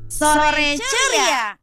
Sore Ceria.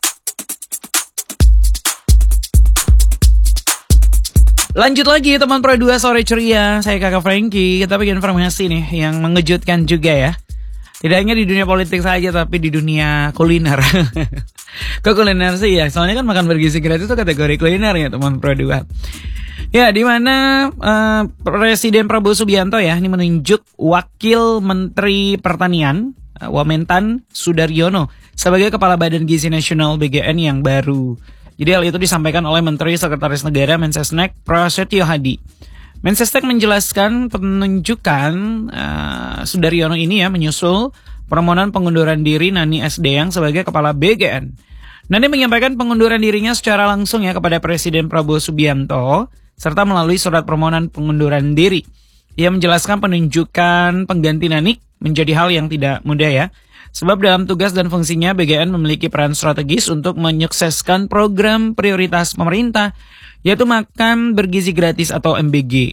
Lanjut lagi teman Pro 2 Sore Ceria. Saya Kakak Frankie. Kita bikin informasi nih yang mengejutkan juga ya. Tidak hanya di dunia politik saja, tapi di dunia kuliner. Kok kuliner sih ya? Soalnya kan makan bergizi gratis itu kategori kuliner ya teman Pro 2. Ya, di mana Presiden Prabowo Subianto ya ini menunjuk Wakil Menteri Pertanian Wamentan Sudaryono sebagai Kepala Badan Gizi Nasional BGN yang baru. Jadi hal itu disampaikan oleh Menteri Sekretaris Negara Mensesnek Prasetyo Hadi. Mensesnek menjelaskan penunjukan Sudaryono ini ya menyusul permohonan pengunduran diri Nani Sdeyang sebagai Kepala BGN. Nani menyampaikan pengunduran dirinya secara langsung ya kepada Presiden Prabowo Subianto serta melalui surat permohonan pengunduran diri. Ia menjelaskan penunjukan pengganti Nani menjadi hal yang tidak mudah ya. Sebab dalam tugas dan fungsinya BGN memiliki peran strategis untuk menyukseskan program prioritas pemerintah yaitu makan bergizi gratis atau MBG.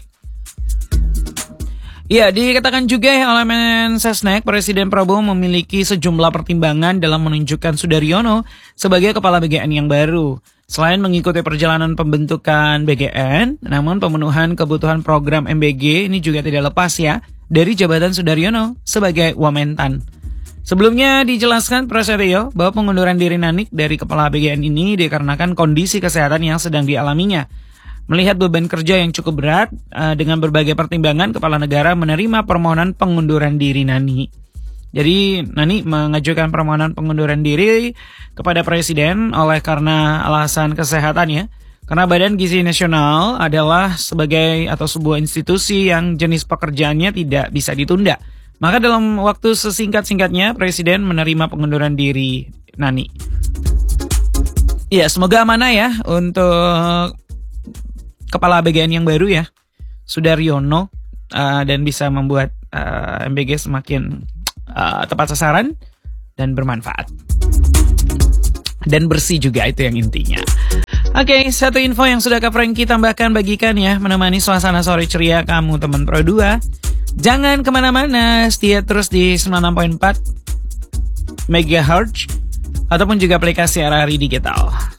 Ya, dikatakan juga oleh Mensesnek, Presiden Prabowo memiliki sejumlah pertimbangan dalam menunjukkan Sudaryono sebagai Kepala BGN yang baru. Selain mengikuti perjalanan pembentukan BGN, namun pemenuhan kebutuhan program MBG ini juga tidak lepas ya dari jabatan Sudaryono sebagai Wamentan. Sebelumnya dijelaskan Prasetyo bahwa pengunduran diri Nanik dari Kepala BGN ini dikarenakan kondisi kesehatan yang sedang dialaminya. Melihat beban kerja yang cukup berat, dengan berbagai pertimbangan Kepala Negara menerima permohonan pengunduran diri Nani. Jadi Nani mengajukan permohonan pengunduran diri kepada Presiden oleh karena alasan kesehatan ya. Karena Badan Gizi Nasional adalah sebagai atau sebuah institusi yang jenis pekerjaannya tidak bisa ditunda. Maka dalam waktu sesingkat-singkatnya Presiden menerima pengunduran diri Nani. Ya, semoga amanah ya untuk Kepala BGN yang baru ya, Sudaryono, dan bisa membuat MBG semakin tepat sasaran dan bermanfaat. Dan bersih juga, itu yang intinya. Oke, satu info yang sudah Kak Frankie tambahkan bagikan ya, menemani suasana sore ceria kamu teman Pro 2. Jangan kemana-mana, setia terus di 96.4 MHz ataupun juga aplikasi RRI Digital.